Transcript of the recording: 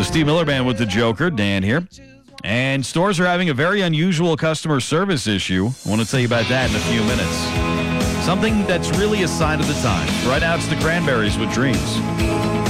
Steve Miller Band with the Joker. Dan here. And stores are having a very unusual customer service issue. I want to tell you about that in a few minutes. Something that's really a sign of the times. Right now, it's the Cranberries with Dreams.